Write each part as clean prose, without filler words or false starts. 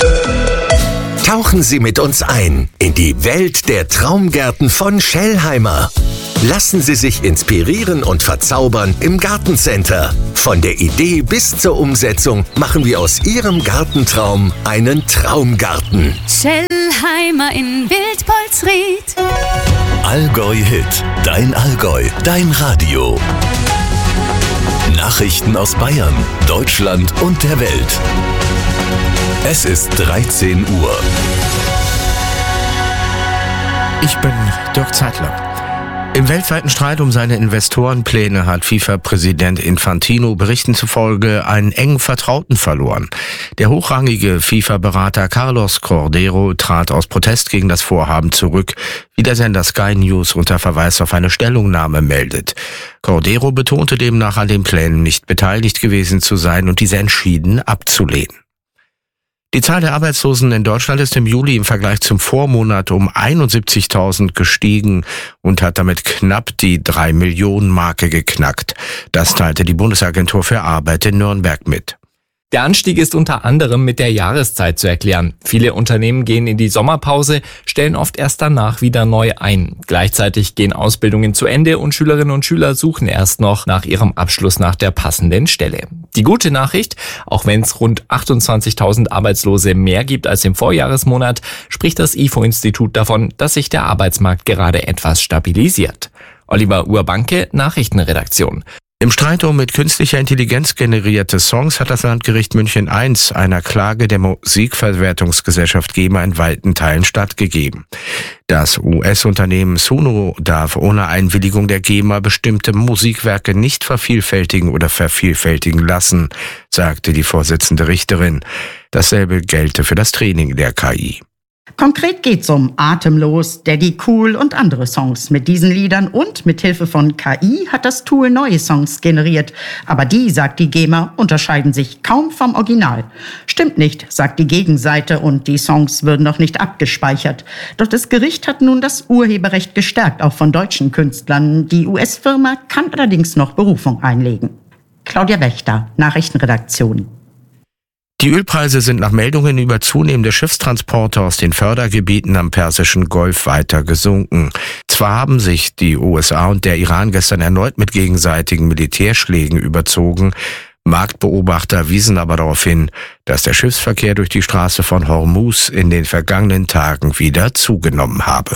Tauchen Sie mit uns ein in die Welt der Traumgärten von Schellheimer. Lassen Sie sich inspirieren und verzaubern im Gartencenter. Von der Idee bis zur Umsetzung machen wir aus Ihrem Gartentraum einen Traumgarten. Schellheimer in Wildpolsried. Allgäu Hit, dein Allgäu, dein Radio. Nachrichten aus Bayern, Deutschland und der Welt. Es ist 13 Uhr. Ich bin Dirk Zeitler. Im weltweiten Streit um seine Investorenpläne hat FIFA-Präsident Infantino Berichten zufolge einen engen Vertrauten verloren. Der hochrangige FIFA-Berater Carlos Cordeiro trat aus Protest gegen das Vorhaben zurück, wie der Sender Sky News unter Verweis auf eine Stellungnahme meldet. Cordeiro betonte demnach, an den Plänen nicht beteiligt gewesen zu sein und diese entschieden abzulehnen. Die Zahl der Arbeitslosen in Deutschland ist im Juli im Vergleich zum Vormonat um 71.000 gestiegen und hat damit knapp die 3-Millionen-Marke geknackt. Das teilte die Bundesagentur für Arbeit in Nürnberg mit. Der Anstieg ist unter anderem mit der Jahreszeit zu erklären. Viele Unternehmen gehen in die Sommerpause, stellen oft erst danach wieder neu ein. Gleichzeitig gehen Ausbildungen zu Ende und Schülerinnen und Schüler suchen erst noch nach ihrem Abschluss nach der passenden Stelle. Die gute Nachricht, auch wenn es rund 28.000 Arbeitslose mehr gibt als im Vorjahresmonat, spricht das IFO-Institut davon, dass sich der Arbeitsmarkt gerade etwas stabilisiert. Oliver Urbanke, Nachrichtenredaktion. Im Streit um mit künstlicher Intelligenz generierte Songs hat das Landgericht München I einer Klage der Musikverwertungsgesellschaft GEMA in weiten Teilen stattgegeben. Das US-Unternehmen Suno darf ohne Einwilligung der GEMA bestimmte Musikwerke nicht vervielfältigen oder vervielfältigen lassen, sagte die Vorsitzende Richterin. Dasselbe gelte für das Training der KI. Konkret geht's um Atemlos, Daddy Cool und andere Songs. Mit diesen Liedern und mit Hilfe von KI hat das Tool neue Songs generiert. Aber die, sagt die GEMA, unterscheiden sich kaum vom Original. Stimmt nicht, sagt die Gegenseite, und die Songs würden noch nicht abgespeichert. Doch das Gericht hat nun das Urheberrecht gestärkt, auch von deutschen Künstlern. Die US-Firma kann allerdings noch Berufung einlegen. Claudia Wächter, Nachrichtenredaktion. Die Ölpreise sind nach Meldungen über zunehmende Schiffstransporte aus den Fördergebieten am Persischen Golf weiter gesunken. Zwar haben sich die USA und der Iran gestern erneut mit gegenseitigen Militärschlägen überzogen, Marktbeobachter wiesen aber darauf hin, dass der Schiffsverkehr durch die Straße von Hormuz in den vergangenen Tagen wieder zugenommen habe.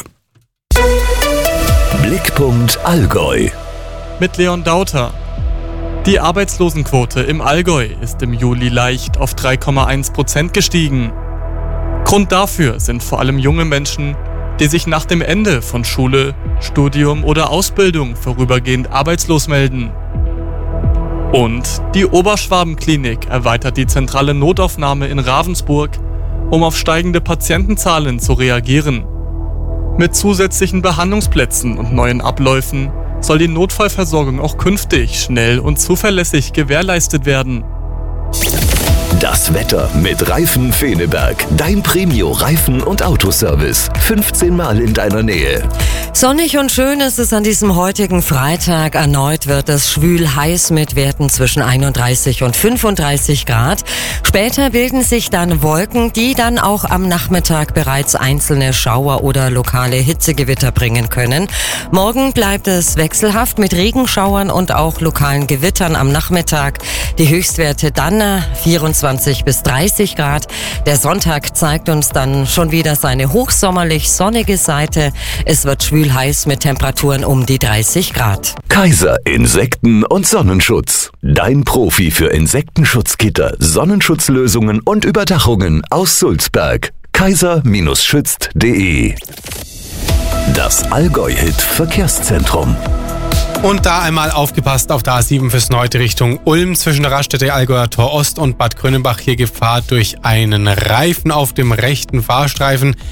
Blickpunkt Allgäu. Mit Leon Dauter. Die Arbeitslosenquote im Allgäu ist im Juli leicht auf 3,1% gestiegen. Grund dafür sind vor allem junge Menschen, die sich nach dem Ende von Schule, Studium oder Ausbildung vorübergehend arbeitslos melden. Und die Oberschwaben-Klinik erweitert die zentrale Notaufnahme in Ravensburg, um auf steigende Patientenzahlen zu reagieren. Mit zusätzlichen Behandlungsplätzen und neuen Abläufen soll die Notfallversorgung auch künftig schnell und zuverlässig gewährleistet werden. Das Wetter mit Reifen Feneberg. Dein Premio-Reifen- und Autoservice. 15 Mal in deiner Nähe. Sonnig und schön ist es an diesem heutigen Freitag. Erneut wird es schwül heiß mit Werten zwischen 31 und 35 Grad. Später bilden sich dann Wolken, die dann auch am Nachmittag bereits einzelne Schauer oder lokale Hitzegewitter bringen können. Morgen bleibt es wechselhaft mit Regenschauern und auch lokalen Gewittern am Nachmittag. Die Höchstwerte dann 24 bis 30 Grad. Der Sonntag zeigt uns dann schon wieder seine hochsommerlich sonnige Seite. Es wird schwül heiß mit Temperaturen um die 30 Grad. Kaiser Insekten- und Sonnenschutz. Dein Profi für Insektenschutzgitter, Sonnenschutzlösungen und Überdachungen aus Sulzberg. kaiser-schützt.de. Das Allgäu-Hit Verkehrszentrum. Und da einmal aufgepasst auf der A7 fürs Neute Richtung Ulm zwischen der Raststätte Allgäuer Tor Ost und Bad Grönenbach. Hier Gefahr durch einen Reifen auf dem rechten Fahrstreifen.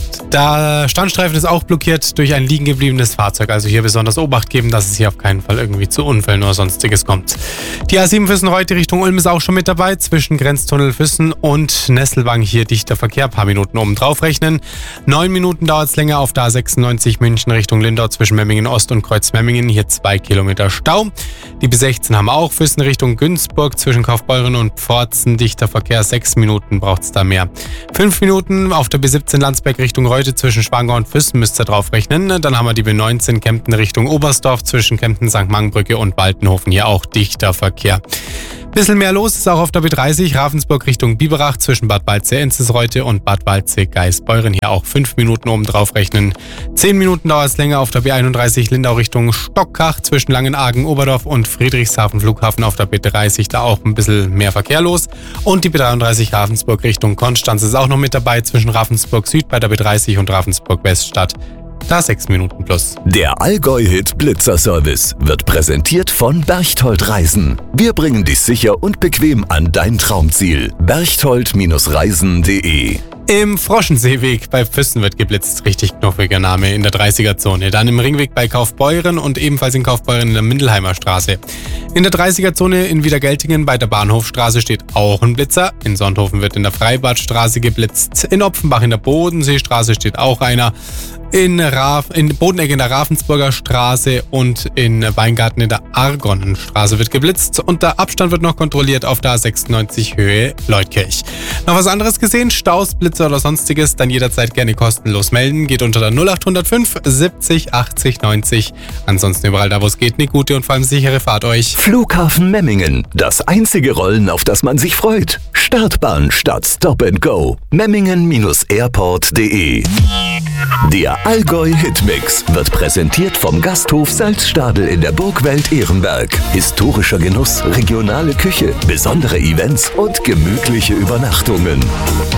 Der Standstreifen ist auch blockiert durch ein liegen gebliebenes Fahrzeug. Also hier besonders Obacht geben, dass es hier auf keinen Fall irgendwie zu Unfällen oder sonstiges kommt. Die A7 Füssen-Reute Richtung Ulm ist auch schon mit dabei. Zwischen Grenztunnel Füssen und Nesselwang hier dichter Verkehr. Ein paar Minuten oben drauf rechnen. 9 Minuten dauert es länger auf der A96 München Richtung Lindau zwischen Memmingen Ost und Kreuz Memmingen. Hier 2 Kilometer Stau. Die B16 haben wir auch. Füssen Richtung Günzburg zwischen Kaufbeuren und Pforzen dichter Verkehr. 6 Minuten braucht es da mehr. 5 Minuten auf der B17 Landsberg Richtung Reute zwischen Schwangau und Füssen müsst ihr drauf rechnen. Dann haben wir die B19 Kempten Richtung Oberstdorf zwischen Kempten, St. Mangenbrücke und Baltenhofen. Hier auch dichter Verkehr. Bisschen mehr los ist auch auf der B30 Ravensburg Richtung Biberach zwischen Bad Waldsee-Enzelsreute und Bad Waldsee-Geisbeuren. Hier auch 5 Minuten oben drauf rechnen. 10 Minuten dauert es länger auf der B31 Lindau Richtung Stockkach zwischen Langenargen, Oberdorf und Friedrichshafen Flughafen. Auf der B30 da auch ein bisschen mehr Verkehr los. Und die B33 Ravensburg Richtung Konstanz ist auch noch mit dabei zwischen Ravensburg Süd bei der B30 und Ravensburg Weststadt. Da 6 Minuten plus. Der Allgäu-Hit Blitzer-Service wird präsentiert von Berchtold Reisen. Wir bringen dich sicher und bequem an dein Traumziel. Berchtold-reisen.de. Im Froschenseeweg bei Füssen wird geblitzt, richtig knuffiger Name, in der 30er-Zone. Dann im Ringweg bei Kaufbeuren und ebenfalls in Kaufbeuren in der Mindelheimer Straße. In der 30er-Zone in Wiedergeltingen bei der Bahnhofstraße steht auch ein Blitzer. In Sonthofen wird in der Freibadstraße geblitzt. In Opfenbach in der Bodenseestraße steht auch einer. In Bodenegg in der Ravensburger Straße und in Weingarten in der Argonenstraße wird geblitzt und der Abstand wird noch kontrolliert auf der A96 Höhe Leutkirch. Noch was anderes gesehen? Staus, Blitze oder sonstiges? Dann jederzeit gerne kostenlos melden. Geht unter der 0805 70 80 90. Ansonsten überall da, wo es geht, eine gute und vor allem sichere Fahrt euch. Flughafen Memmingen. Das einzige Rollen, auf das man sich freut. Startbahn statt Stop and Go. Memmingen-airport.de. Der Allgäu-Hitmix wird präsentiert vom Gasthof Salzstadel in der Burgwelt Ehrenberg. Historischer Genuss, regionale Küche, besondere Events und gemütliche Übernachtungen.